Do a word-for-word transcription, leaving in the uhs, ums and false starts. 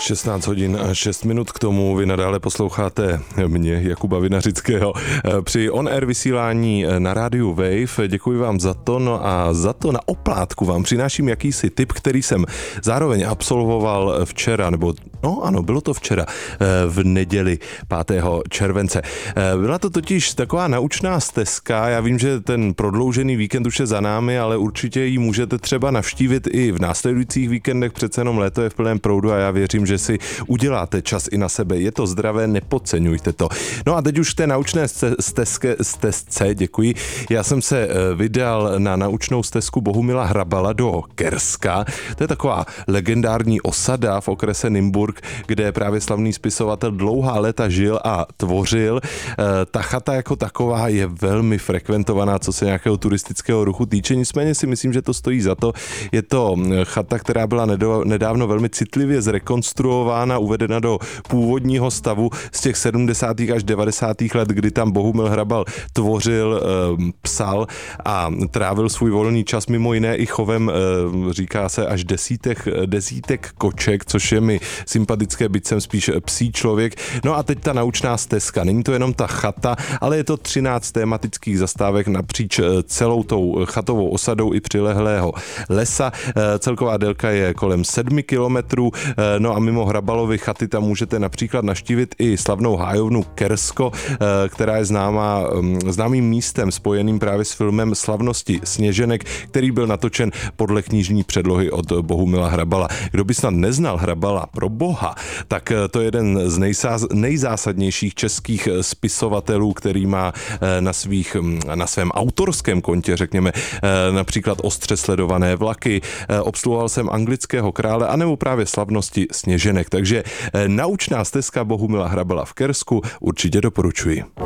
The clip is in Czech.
šestnáct hodin a šest minut k tomu. Vy nadále posloucháte mě, Jakuba Vinařického, při on-air vysílání na rádiu Wave. Děkuji vám za to, no a za to na oplátku vám přináším jakýsi tip, který jsem zároveň absolvoval včera, nebo no ano, bylo to včera, v neděli pátého července. Byla to totiž taková naučná stezka, já vím, že ten prodloužený víkend už je za námi, ale určitě ji můžete třeba navštívit i v následujících víkendech, přece jenom léto je v plném proudu a já věřím, že si uděláte čas i na sebe. Je to zdravé, nepodceňujte to. No a teď už v té naučné stezke, stezce, děkuji, já jsem se vydal na naučnou stezku Bohumila Hrabala do Kerska. To je taková legendární osada v okrese Nymburk, kde právě slavný spisovatel dlouhá léta žil a tvořil. Ta chata jako taková je velmi frekventovaná, co se nějakého turistického ruchu týče, nicméně si myslím, že to stojí za to. Je to chata, která byla nedávno velmi citlivě zrekonstruována, uvedena do původního stavu z těch sedmdesátých až devadesátých let, kdy tam Bohumil Hrabal tvořil, psal a trávil svůj volný čas mimo jiné i chovem, říká se, až desítek, desítek koček, což je mi sympatické, byť jsem spíš psí člověk. No a teď ta naučná stezka. Není to jenom ta chata, ale je to třináct tematických zastávek napříč celou tou chatovou osadou i přilehlého lesa. Celková délka je kolem sedmi kilometrů. No a mimo Hrabalovy chaty tam můžete například navštívit i slavnou hájovnu Kersko, která je známá, známým místem spojeným právě s filmem Slavnosti sněženek, který byl natočen podle knižní předlohy od Bohumila Hrabala. Kdo by snad neznal Hrabala pro boha, tak to je jeden z nejsás, nejzásadnějších českých spisovatelů, který má na, svých, na svém autorském kontě, řekněme, například Ostře sledované vlaky, obsluhoval jsem Anglického krále, anebo právě Slavnosti sněženek. Takže naučná stezka Bohumila Hrabala v Kersku určitě doporučuji.